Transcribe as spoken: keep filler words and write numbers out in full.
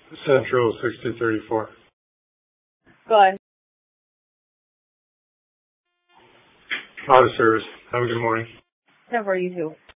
Central sixty thirty-four. Good. Auto service. Have a good morning. Never you too.